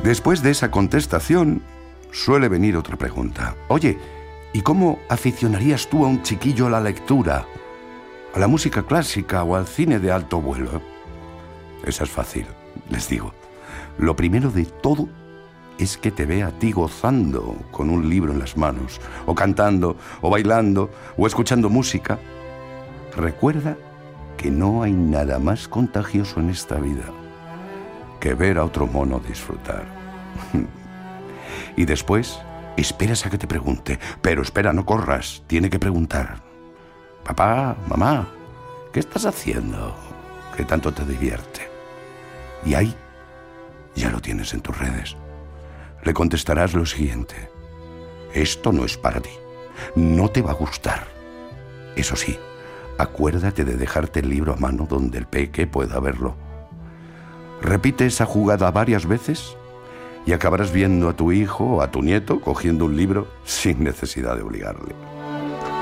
Después de esa contestación, suele venir otra pregunta. Oye, ¿y cómo aficionarías tú a un chiquillo a la lectura, a la música clásica o al cine de alto vuelo? Esa es fácil, les digo. Lo primero de todo es que te vea a ti gozando con un libro en las manos, o cantando, o bailando, o escuchando música. Recuerda que no hay nada más contagioso en esta vida que ver a otro mono disfrutar. Y después esperas a que te pregunte. Pero espera, no corras, tiene que preguntar. Papá, mamá, ¿qué estás haciendo? ¿Qué tanto te divierte? Y ahí ya lo tienes en tus redes. Le contestarás lo siguiente: esto no es para ti, no te va a gustar. Eso sí, acuérdate de dejarte el libro a mano donde el peque pueda verlo. Repite esa jugada varias veces y acabarás viendo a tu hijo o a tu nieto cogiendo un libro sin necesidad de obligarle.